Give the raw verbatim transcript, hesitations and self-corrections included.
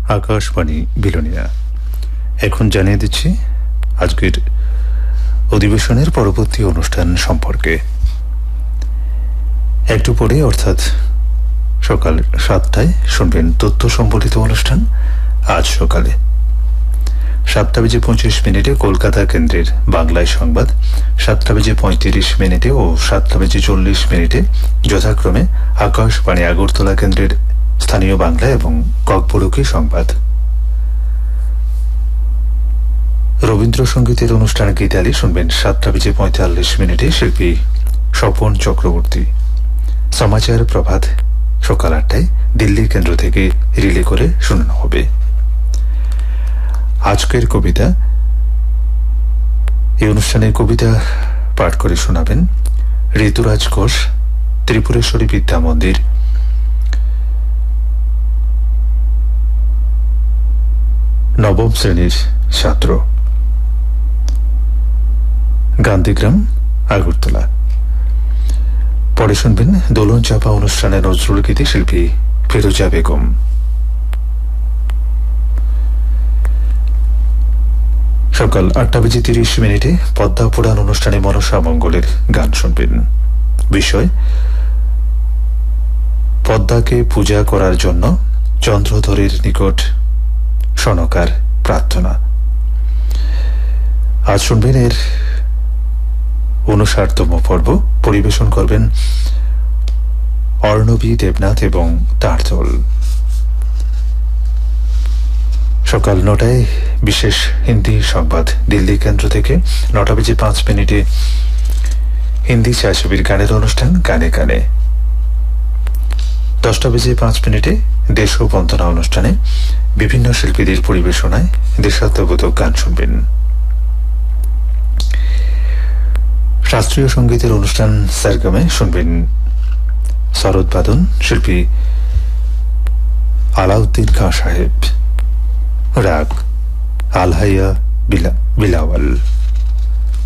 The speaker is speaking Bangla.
আকাশবাণী বিলোনিয়া। এখন জানিয়ে দিচ্ছি আজকের অধিবেশনের পরবর্তী অনুষ্ঠান সম্পর্কে। একটু পরে অর্থাৎ সকাল সাতটায় শুনবেন তথ্য সম্বলিত অনুষ্ঠান আজ সকালে। সাতটা বেজে পঁচিশ মিনিটে কলকাতা কেন্দ্রের বাংলায় সংবাদ, সাতটা বেজে পঁয়ত্রিশ মিনিটে ও সাতটা বেজে চল্লিশ মিনিটে যথাক্রমে আকাশবাণী আগরতলা কেন্দ্রের স্থানীয় বাংলা এবং ককবরকি সংবাদ। রবীন্দ্রসঙ্গীতের অনুষ্ঠান গীতালি শুনবেন সাতটা বেজে পঁয়তাল্লিশ মিনিটে শিল্পী স্বপন চক্রবর্তী। সমাচার প্রভাত সকাল আটটায় দিল্লি কেন্দ্র থেকে রিলে করে শোনানো হবে। আজকের কবিতা, এই অনুষ্ঠানে কবিতা পাঠ করে শোনাবেন ঋতুরাজ ঘোষ, ত্রিপুরেশ্বরী বিদ্যা মন্দির, নবম শ্রেণীর ছাত্র, গান্ধীগ্রাম, আগরতলা। পরে শুনবেন দোলন চাপা অনুষ্ঠানে নজরুল গীতি শিল্পী ফিরোজা বেগম। সকাল আটটা বেজে তিরিশ মিনিটে পদ্মা পুরাণ অনুষ্ঠানে মনসা মঙ্গলের গান শুনবেন। বিষয় পদ্মাকে পূজা করার জন্য চন্দ্রধরের নিকট সনকার প্রার্থনা। আজ শুনবেন এর ঊনষাটতম পর্ব। পরিবেশন করবেন অর্ণবী দেবনাথ এবং তার দল। সকাল নটায় বিশেষ হিন্দি সংবাদ দিল্লি কেন্দ্র থেকে। নটা বেজে পাঁচ মিনিটে হিন্দি ছায়াছবির গানের অনুষ্ঠান গানে গানে। দশটা বেজে পাঁচ মিনিটে দেশ বন্দনা অনুষ্ঠানে বিভিন্ন শিল্পীদের পরিবেশনায় দেশাত্মবোধক গান শুনবেন। শাস্ত্রীয় সঙ্গীতের অনুষ্ঠান সারগামে শুনবেন সরোদবাদন শিল্পী আলাউদ্দিন খাঁ সাহেব, রাগ আলহাইয়া বিলা বিলাওয়াল।